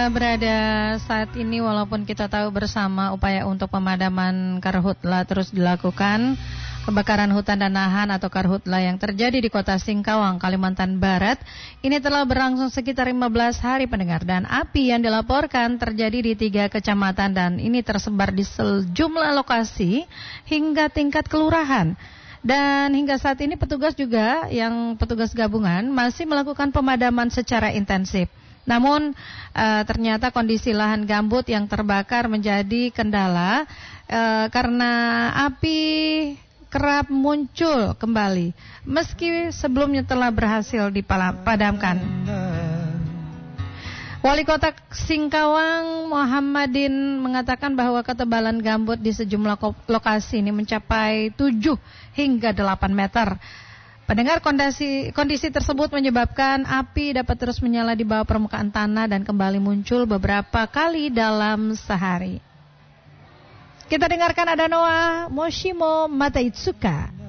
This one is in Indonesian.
sudah berada saat ini, walaupun kita tahu bersama upaya untuk pemadaman karhutla terus dilakukan. Kebakaran hutan dan lahan atau karhutla yang terjadi di kota Singkawang, Kalimantan Barat ini telah berlangsung sekitar 15 hari pendengar, dan api yang dilaporkan terjadi di 3 kecamatan dan ini tersebar di sejumlah lokasi hingga tingkat kelurahan. Dan hingga saat ini petugas gabungan masih melakukan pemadaman secara intensif. Namun ternyata kondisi lahan gambut yang terbakar menjadi kendala karena api kerap muncul kembali meski sebelumnya telah berhasil dipadamkan. Wali Kota Singkawang Muhammadin mengatakan bahwa ketebalan gambut di sejumlah lokasi ini mencapai 7 hingga 8 meter. Pendengar, kondisi tersebut menyebabkan api dapat terus menyala di bawah permukaan tanah dan kembali muncul beberapa kali dalam sehari. Kita dengarkan ada Noah Moshimo Mataitsuka.